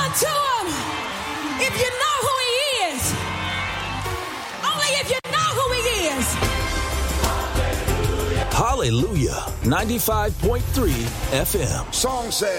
to him if you know who he is. Only if you know who he is. Hallelujah. 95.3 FM. Song says.